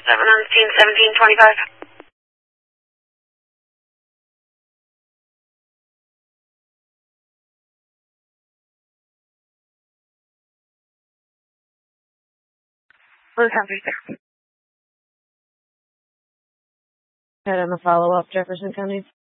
7 on the scene, 1725. Blue 1036. Head on the follow-up, Jefferson County.